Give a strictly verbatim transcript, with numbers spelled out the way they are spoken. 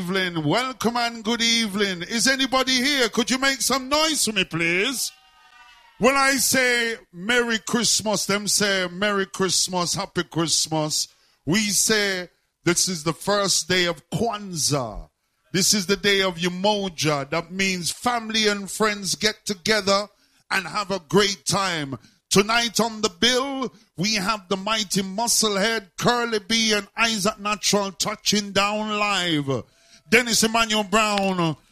Evening. Welcome and good evening. Is anybody here? Could you make some noise for me, please? When I say Merry Christmas, them say Merry Christmas, Happy Christmas. We say this is the first day of Kwanzaa. This is the day of Umoja. That means family and friends get together and have a great time. Tonight on the bill, we have the mighty Musclehead, Curly B, and Isaac Natural touching down live. Dennis Emmanuel Brown